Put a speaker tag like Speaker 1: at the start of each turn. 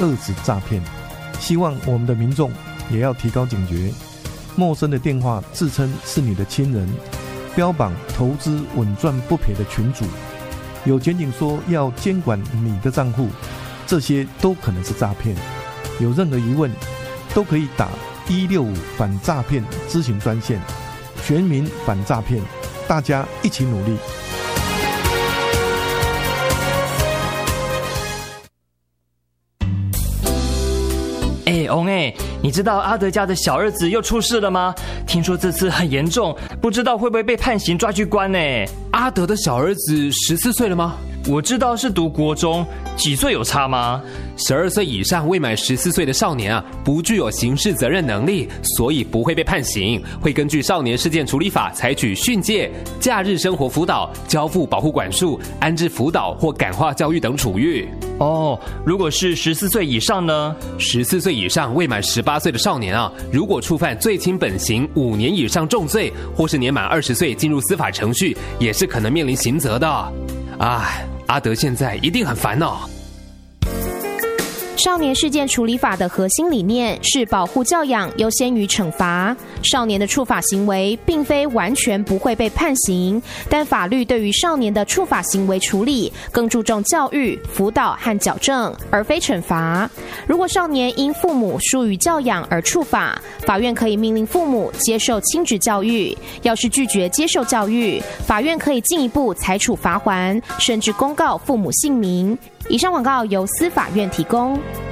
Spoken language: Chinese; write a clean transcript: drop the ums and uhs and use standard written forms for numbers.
Speaker 1: 遏制诈骗。希望我们的民众也要提高警觉，陌生的电话自称是你的亲人，标榜投资稳赚不赔的群组，有检警说要监管你的账户，这些都可能是诈骗。有任何疑问都可以打165反诈骗咨询专线，全民反诈骗，大家一起努力。
Speaker 2: 翁你知道阿德家的小儿子又出事了吗？听说这次很严重，不知道会不会被判刑抓去关呢？
Speaker 3: 阿德的小儿子14岁了吗？
Speaker 2: 我知道是读国中，几岁有差吗
Speaker 3: ？12岁以上未满14岁的少年啊，不具有刑事责任能力，所以不会被判刑，会根据少年事件处理法采取训诫、假日生活辅导、交付保护管束、安置辅导或感化教育等处遇。
Speaker 2: 如果是14岁以上呢
Speaker 3: ？14岁以上未满18岁的少年啊，如果触犯最轻本刑5年以上重罪，或是年满20岁进入司法程序，也是可能面临刑责的。阿德现在一定很烦恼。
Speaker 4: 少年事件处理法的核心理念是保护教养优先于惩罚。少年的触法行为并非完全不会被判刑，但法律对于少年的触法行为处理更注重教育、辅导和矫正，而非惩罚。如果少年因父母疏于教养而触法，法院可以命令父母接受亲职教育。要是拒绝接受教育，法院可以进一步裁处罚锾，甚至公告父母姓名。以上广告由司法院提供。